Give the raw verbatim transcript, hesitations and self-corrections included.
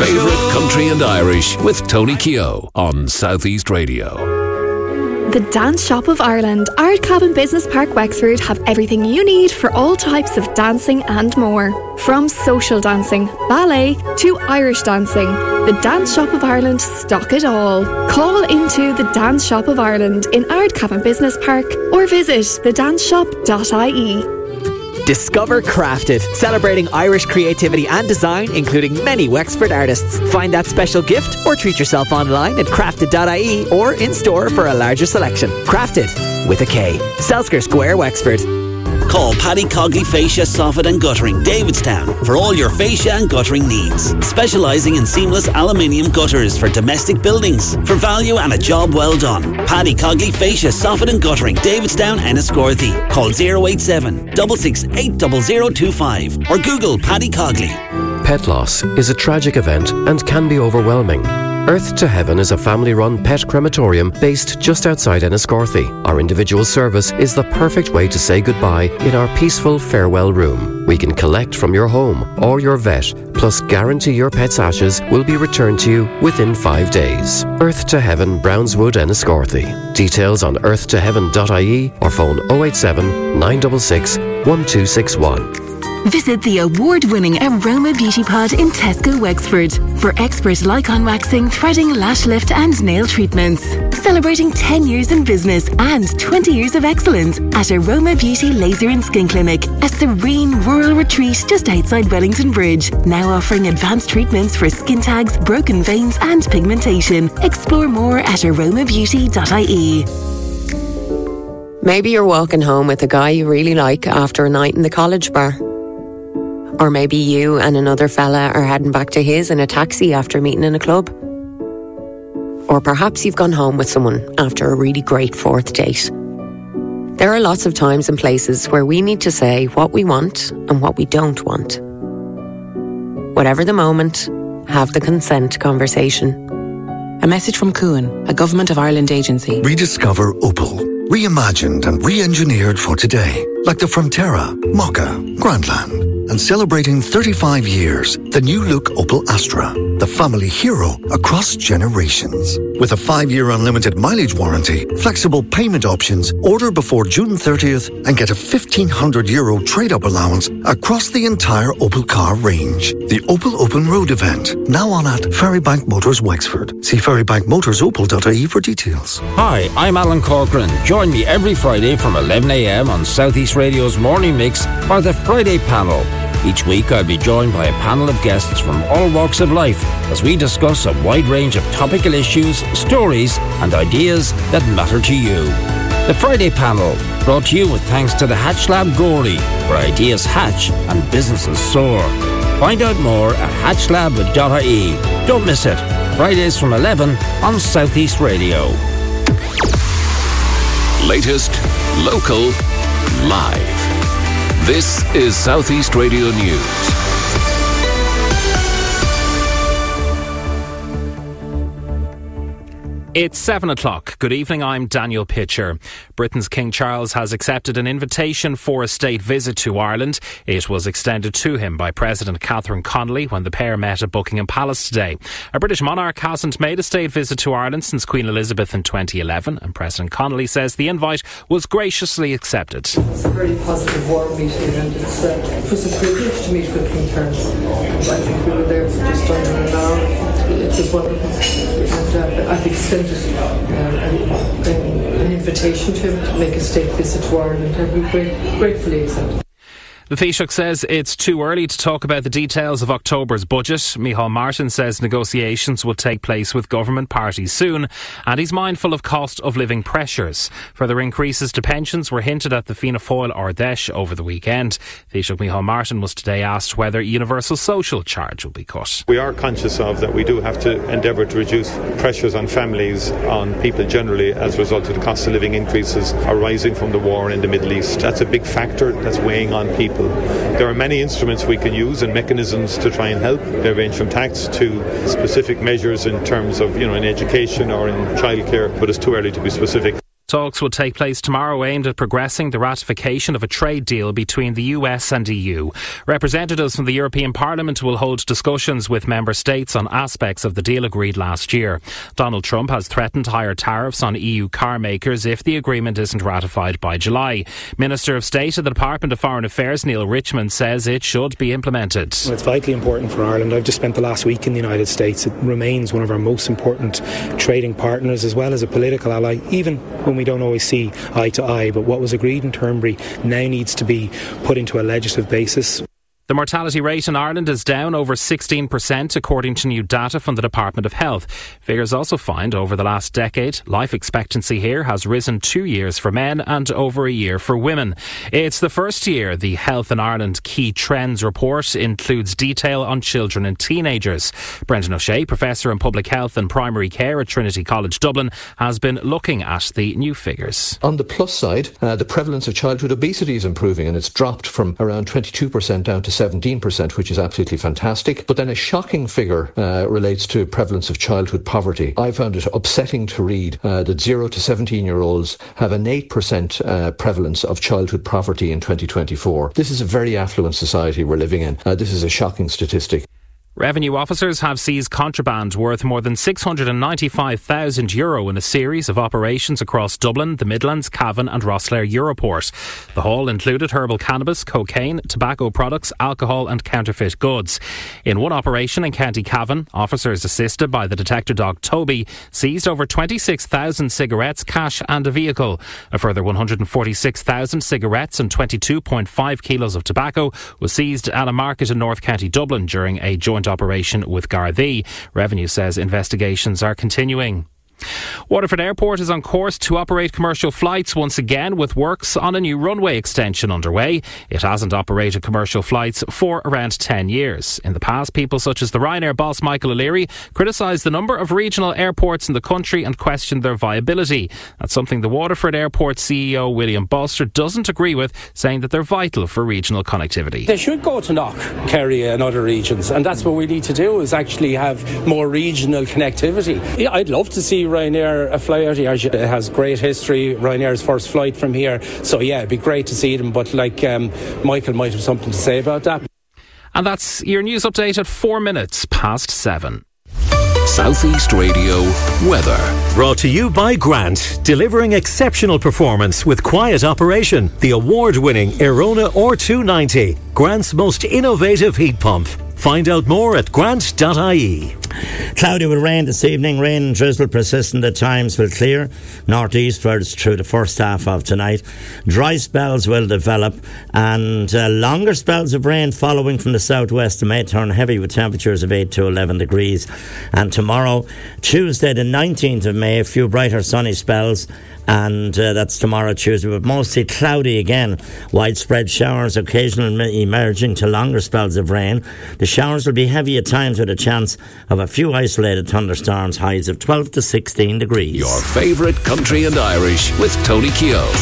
favourite country and Irish with Tony Keogh on South East Radio. The Dance Shop of Ireland, Ardcabin Business Park Wexford have everything you need for all types of dancing and more. From social dancing, ballet to Irish dancing, the Dance Shop of Ireland stock it all. Call into the Dance Shop of Ireland in Ardcabin Business Park or visit the dance shop dot I E. Discover Crafted, celebrating Irish creativity and design, including many Wexford artists. Find that special gift or treat yourself online at crafted dot I E or in store for a larger selection. Crafted, with a K. Selsker Square, Wexford. Call Paddy Cogley Fascia, Soffit and Guttering, Davidstown, for all your fascia and guttering needs. Specialising in seamless aluminium gutters for domestic buildings. For value and a job well done. Paddy Cogley Fascia, Soffit and Guttering, Davidstown, Enniscorthy. Call zero eight seven, six six eight, zero zero two five or Google Paddy Cogley. Pet loss is a tragic event and can be overwhelming. Earth to Heaven is a family-run pet crematorium based just outside Enniscorthy. Our individual service is the perfect way to say goodbye in our peaceful farewell room. We can collect from your home or your vet, plus guarantee your pet's ashes will be returned to you within five days. Earth to Heaven, Brownswood, Enniscorthy. Details on earth to heaven dot I E or phone oh eight seven, nine six six, one two six one. Visit the award-winning Aroma Beauty Pod in Tesco, Wexford for expert Lycon waxing, threading, lash lift and nail treatments. Celebrating ten years in business and twenty years of excellence at Aroma Beauty Laser and Skin Clinic, a serene rural retreat just outside Wellington Bridge. Now offering advanced treatments for skin tags, broken veins and pigmentation. Explore more at aroma beauty dot I E. Maybe you're walking home with a guy you really like after a night in the college bar. Or maybe you and another fella are heading back to his in a taxi after meeting in a club. Or perhaps you've gone home with someone after a really great fourth date. There are lots of times and places where we need to say what we want and what we don't want. Whatever the moment, have the consent conversation. A message from Cuan, a Government of Ireland agency. Rediscover Opel. Reimagined and re-engineered for today. Like the Frontera, Mokka, Grandland. And celebrating thirty-five years, the new look Opel Astra, the family hero across generations. With a five-year unlimited mileage warranty, flexible payment options, order before June thirtieth and get a fifteen hundred euro trade-up allowance across the entire Opel car range. The Opel Open Road event, now on at Ferrybank Motors Wexford. See ferrybank motors opel dot I E for details. Hi, I'm Alan Corcoran. Join me every Friday from eleven a m on South East Radio's Morning Mix for the Friday Panel. Each week I'll be joined by a panel of guests from all walks of life as we discuss a wide range of topical issues, stories and ideas that matter to you. The Friday Panel, brought to you with thanks to the Hatch Lab Gorey, where ideas hatch and businesses soar. Find out more at hatch lab dot I E. Don't miss it. Fridays from eleven on South East Radio. Latest, local, live. This is South East Radio News. It's seven o'clock. Good evening, I'm Daniel Pitcher. Britain's King Charles has accepted an invitation for a state visit to Ireland. It was extended to him by President Catherine Connolly when the pair met at Buckingham Palace today. A British monarch hasn't made a state visit to Ireland since Queen Elizabeth in twenty eleven, and President Connolly says the invite was graciously accepted. It's a very positive, warm meeting, and it's, uh, it was a privilege to meet with King Charles. I think we were there for just under an hour. It was wonderful, and uh, I've extended uh, an, an invitation to him to make a state visit to Ireland, and we great, gratefully accept. The Taoiseach says it's too early to talk about the details of October's budget. Micheál Martin says negotiations will take place with government parties soon, and he's mindful of cost of living pressures. Further increases to pensions were hinted at the Fianna Fáil Ardèche over the weekend. Taoiseach Micheál Martin was today asked whether universal social charge will be cut. We are conscious of that we do have to endeavour to reduce pressures on families, on people generally, as a result of the cost of living increases arising from the war in the Middle East. That's a big factor that's weighing on people. There are many instruments we can use and mechanisms to try and help. They range from tax to specific measures in terms of, you know, in education or in childcare, but it's too early to be specific. Talks will take place tomorrow aimed at progressing the ratification of a trade deal between the U S and E U. Representatives from the European Parliament will hold discussions with member states on aspects of the deal agreed last year. Donald Trump has threatened higher tariffs on E U car makers if the agreement isn't ratified by July. Minister of State at the Department of Foreign Affairs, Neil Richmond, says it should be implemented. Well, it's vitally important for Ireland. I've just spent the last week in the United States. It remains one of our most important trading partners as well as a political ally, even when we don't always see eye to eye. But what was agreed in Turnberry now needs to be put into a legislative basis. The mortality rate in Ireland is down over sixteen percent according to new data from the Department of Health. Figures also find over the last decade, life expectancy here has risen two years for men and over a year for women. It's the first year the Health in Ireland Key Trends report includes detail on children and teenagers. Brendan O'Shea, Professor in Public Health and Primary Care at Trinity College Dublin, has been looking at the new figures. On the plus side, uh, the prevalence of childhood obesity is improving, and it's dropped from around twenty-two percent down to seventeen percent, which is absolutely fantastic. But then a shocking figure uh, relates to prevalence of childhood poverty. I found it upsetting to read uh, that zero to seventeen year olds have an eight percent uh, prevalence of childhood poverty in twenty twenty-four. This is a very affluent society we're living in. Uh, this is a shocking statistic. Revenue officers have seized contraband worth more than six hundred ninety-five thousand euro in a series of operations across Dublin, the Midlands, Cavan and Rosslare Europort. The haul included herbal cannabis, cocaine, tobacco products, alcohol and counterfeit goods. In one operation in County Cavan, officers assisted by the detector dog Toby seized over twenty-six thousand cigarettes, cash and a vehicle. A further one hundred forty-six thousand cigarettes and twenty-two point five kilos of tobacco was seized at a market in North County Dublin during a joint operation with Gardaí. Revenue says investigations are continuing. Waterford Airport is on course to operate commercial flights once again with works on a new runway extension underway. It hasn't operated commercial flights for around ten years. In the past, people such as the Ryanair boss Michael O'Leary criticised the number of regional airports in the country and questioned their viability. That's something the Waterford Airport C E O William Bolster doesn't agree with, saying that they're vital for regional connectivity. They should go to Knock, Kerry and other regions, and that's what we need to do, is actually have more regional connectivity. Yeah, I'd love to see Ryanair a fly out here. It has great history. Ryanair's first flight from here. So yeah, it'd be great to see them. But like um, Michael might have something to say about that. And that's your news update at four minutes past seven. Southeast Radio weather. Brought to you by Grant, delivering exceptional performance with quiet operation. The award-winning Erona R two ninety, Grant's most innovative heat pump. Find out more at grant dot I E. Cloudy with rain this evening. Rain and drizzle persistent at times will clear northeastwards through the first half of tonight. Dry spells will develop and uh, longer spells of rain following from the southwest may turn heavy with temperatures of eight to eleven degrees. And tomorrow, Tuesday the nineteenth of May, a few brighter sunny spells. And uh, that's tomorrow, Tuesday, but mostly cloudy again. Widespread showers, occasionally emerging to longer spells of rain. The showers will be heavy at times with a chance of a few isolated thunderstorms, highs of twelve to sixteen degrees. Your favourite country and Irish with Tony Keogh.